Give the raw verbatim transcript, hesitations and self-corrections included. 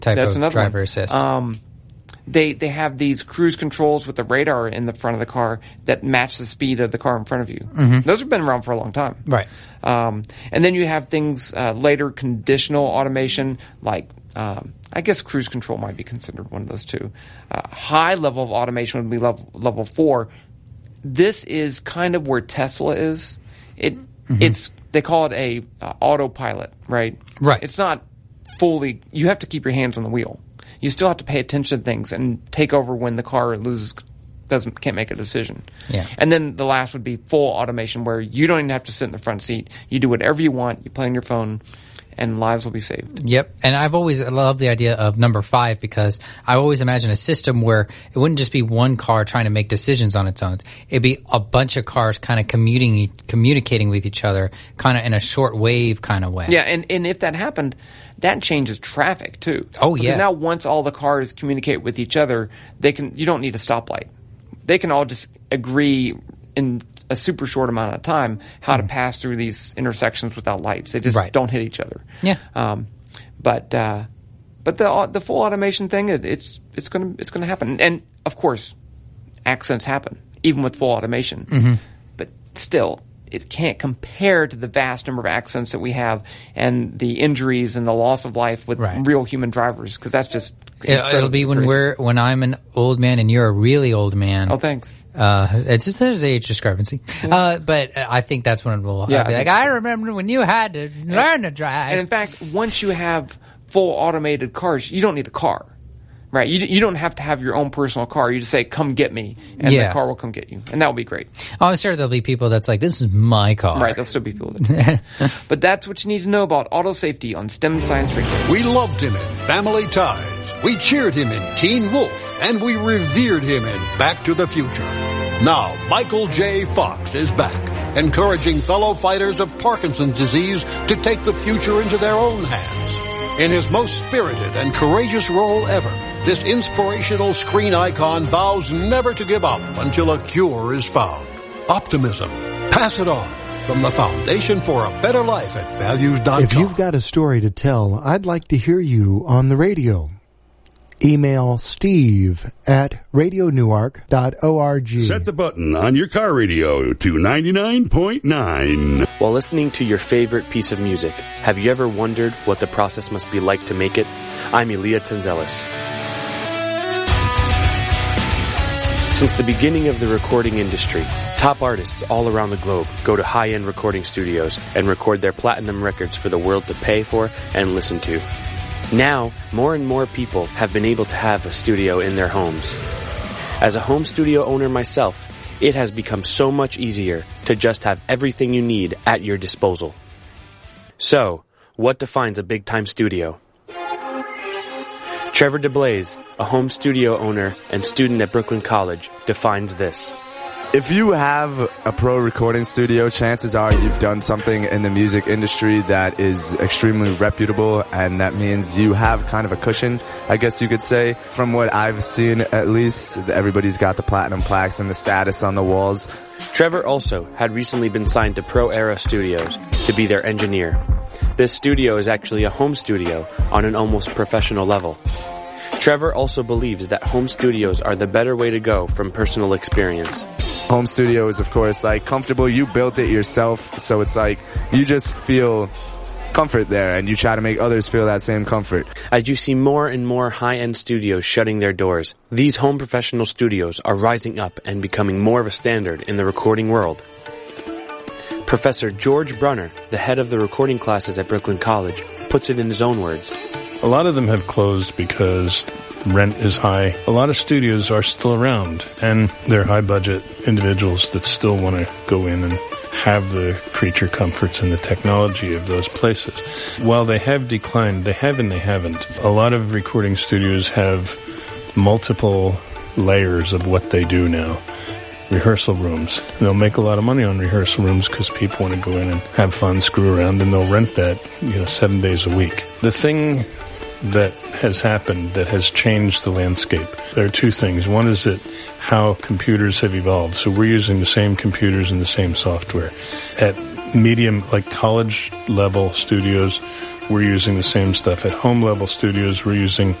type That's of another driver one. assist. Um, they they have these cruise controls with the radar in the front of the car that match the speed of the car in front of you. Mm-hmm. Those have been around for a long time. Right. Um, and then you have things uh, later, conditional automation, like um, I guess cruise control might be considered one of those too. Uh, high level of automation would be level level four. This is kind of where Tesla is. It mm-hmm. it's they call it a uh, autopilot, right? Right. It's not fully. You have to keep your hands on the wheel. You still have to pay attention to things and take over when the car loses, doesn't, can't make a decision. Yeah. And then the last would be full automation, where you don't even have to sit in the front seat. You do whatever you want. You play on your phone, and lives will be saved. Yep. And I've always loved the idea of number five, because I always imagine a system where it wouldn't just be one car trying to make decisions on its own. It'd be a bunch of cars kind of commuting, communicating with each other, kind of in a short wave kind of way. Yeah. And, and if that happened, that changes traffic too. Oh, because yeah. now once all the cars communicate with each other, they can. You don't need a stoplight. They can all just agree in a super short amount of time how mm. to pass through these intersections without lights. They just right. don't hit each other. Yeah. Um, but uh, but the the full automation thing, it, it's it's gonna it's gonna happen. And of course, accidents happen even with full automation. Mm-hmm. But still, it can't compare to the vast number of accidents that we have and the injuries and the loss of life with right. real human drivers, because that's just it, it'll be when crazy. we're when I'm an old man and you're a really old man. Oh, thanks. Uh, it's just, there's age discrepancy. Yeah. Uh, but I think that's when it will yeah, be I like, I remember when you had to and, learn to drive. And in fact, once you have full automated cars, you don't need a car. Right, you you don't have to have your own personal car. You just say, "Come get me," and yeah. the car will come get you, and that will be great. Oh, I'm sure there'll be people that's like, "This is my car." Right, there'll still be people that. But that's what you need to know about auto safety on STEM Science Radio. We loved him in Family Ties. We cheered him in Teen Wolf, and we revered him in Back to the Future. Now, Michael J. Fox is back, encouraging fellow fighters of Parkinson's disease to take the future into their own hands. In his most spirited and courageous role ever, this inspirational screen icon vows never to give up until a cure is found. Optimism. Pass it on from the Foundation for a Better Life at values dot com. If you've got a story to tell, I'd like to hear you on the radio. Email Steve at radio newark dot org. Set the button on your car radio to ninety-nine point nine. While listening to your favorite piece of music, have you ever wondered what the process must be like to make it? I'm Elia Tenzelis. Since the beginning of the recording industry, top artists all around the globe go to high-end recording studios and record their platinum records for the world to pay for and listen to. Now, more and more people have been able to have a studio in their homes. As a home studio owner myself, it has become so much easier to just have everything you need at your disposal. So, what defines a big-time studio? Trevor DeBlaze, a home studio owner and student at Brooklyn College, defines this. If you have a pro recording studio, chances are you've done something in the music industry that is extremely reputable, and that means you have kind of a cushion, I guess you could say. From what I've seen, at least, everybody's got the platinum plaques and the status on the walls. Trevor also had recently been signed to Pro Era Studios to be their engineer. This studio is actually a home studio on an almost professional level. Trevor also believes that home studios are the better way to go from personal experience. Home studio is, of course, like comfortable. You built it yourself, so it's like you just feel comfort there, and you try to make others feel that same comfort. As you see more and more high-end studios shutting their doors, these home professional studios are rising up and becoming more of a standard in the recording world. Professor George Brunner, the head of the recording classes at Brooklyn College, puts it in his own words. A lot of them have closed because rent is high. A lot of studios are still around, and they're high-budget individuals that still want to go in and have the creature comforts and the technology of those places. While they have declined, they have and they haven't. A lot of recording studios have multiple layers of what they do now. Rehearsal rooms. They'll make a lot of money on rehearsal rooms because people want to go in and have fun, screw around, and they'll rent that, you know, seven days a week. The thing that has happened that has changed the landscape, there are two things. One is that how computers have evolved. So we're using the same computers and the same software. At medium, like college level studios, we're using the same stuff. At Home Level Studios, we're using